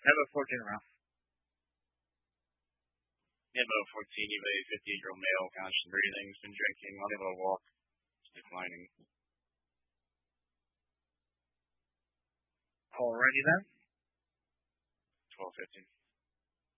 Level 14 round. Level 14, you have a 58-year-old male, conscious breathing, has been drinking, unable to walk, declining. Alrighty then. 12:15.